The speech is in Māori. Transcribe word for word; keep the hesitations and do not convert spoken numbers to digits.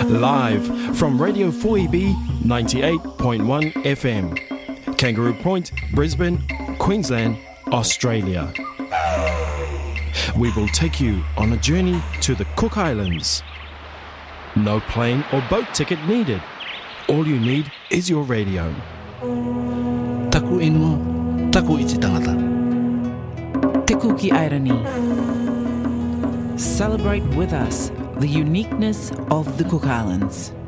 Live from Radio four E B ninety-eight point one F M, Kangaroo Point, Brisbane, Queensland, Australia. We will take you on a journey to the Cook Islands. No plane or boat ticket needed. All you need is your radio. Taku ingo, taku iti tangata. Te Kuki Airani. Celebrate with us the uniqueness of the Cook Islands.